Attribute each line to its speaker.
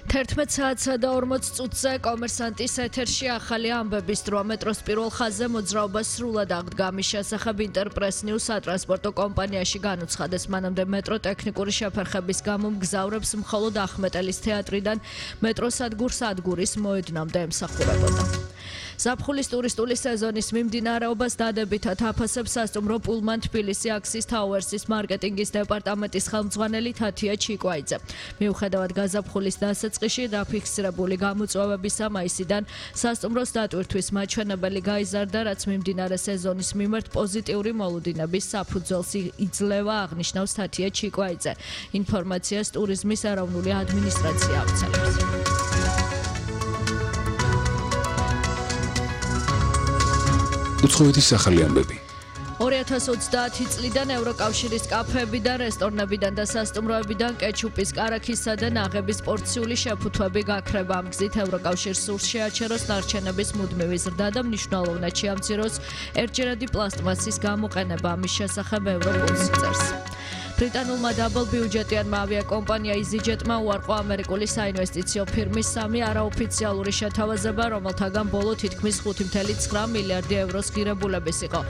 Speaker 1: 11 საათსა და 40 წუთზე კომერსანტის ეთერში ახალი ამბების დრო მეტროს პირველ ხაზზე მოძრაობა სრულად აღდგა. ამის შესახებ ინტერპრეს ნიუს სატრანსპორტო კომპანიაში განუცხადეს. მანამდე მეტრო ტექნიკური შეფერხების გამო მგზავრებს მხოლოდ ახმეტელის თეატრიდან მეტროს სადგურის მოედნამდე ემსახურებოდა. ზაფხულის ტურისტული სეზონის მიმდინარეობას დადებითად აფასებს სასტუმრო პულმან თბილისი აქსის თაუერსის მარკეტინგის დეპარტამენტის ხელმძღვანელი თათია ჩიკვაიძე. მიუხედავად გაზაფხულის დასაწყისში დაფიქსირებული გამოწვევებისა მაისიდან სასტუმროს დატვირთვის მაჩვენებელი გაიზარდა, რაც მიმდინარე სეზონის მიმართ პოზიტიური მოლოდინების საფუძველს იძლევა, აღნიშნავს თათია ჩიკვაიძე. ინფორმაციას ტურიზმის ეროვნული ადმინისტრაცია ავრცელებს.
Speaker 2: უცხოეთის ახალი ამბები.
Speaker 1: 2030 წლიდან ევროკავშირის კაფეები და რესტორნებიდან და სასტუმროებიდან კეჩუპის, კარაქისა და ნაღების პორციული შეფუთვები გაქრება. ამ გზით ევროკავშირს სურს შეაჩეროს ნარჩენების მუდმივი ზრდა და მნიშვნელოვნად შეამციროს ერთჯერადი პლასტმასის გამოყენება. ამის შესახებ ევროპულს წერს. ბრიტანულმა დაბალბიუჯეტიანმა ავიაკომპანია EasyJet-მა უარყო ამერიკული საინვესტიციო ფირმის 3 არაოფიციალური შეთავაზება, რომელთაგან ბოლო თითქმის 5.9 მილიარდი ევროს ღირებულების იყო.